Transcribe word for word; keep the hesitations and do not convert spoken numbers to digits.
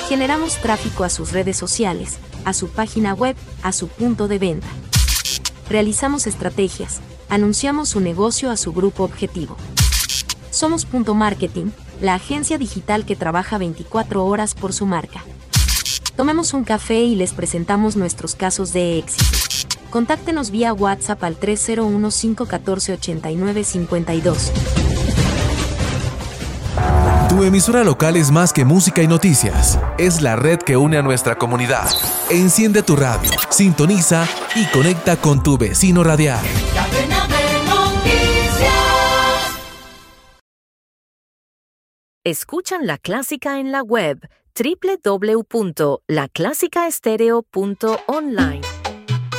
Generamos tráfico a sus redes sociales, a su página web, a su punto de venta. Realizamos estrategias, anunciamos su negocio a su grupo objetivo. Somos Punto Marketing, la agencia digital que trabaja veinticuatro horas por su marca. Tomemos un café y les presentamos nuestros casos de éxito. Contáctenos vía WhatsApp al tres cero uno cinco uno cuatro ocho nueve cinco dos. Tu emisora local es más que música y noticias. Es la red que une a nuestra comunidad. Enciende tu radio, sintoniza y conecta con tu vecino radial. Cadena de noticias. Escuchan La Clásica en la web doble u doble u doble u punto la clásica estéreo punto online.